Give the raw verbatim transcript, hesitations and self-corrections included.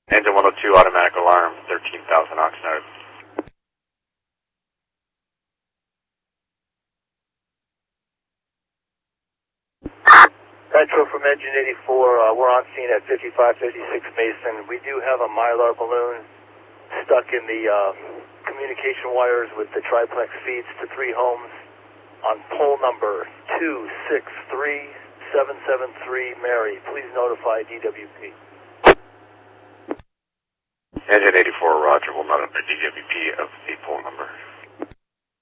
Engine one oh two, automatic alarm, thirteen thousand Oxnard. Petro from Engine eighty-four, uh, we're on scene at fifty-five fifty-six Mason. We do have a Mylar balloon stuck in the uh, communication wires with the triplex feeds to three homes on pole number two six three seven seven three Mary. Please notify D W P. Engine eighty-four, roger, will notify D W P of the pole number.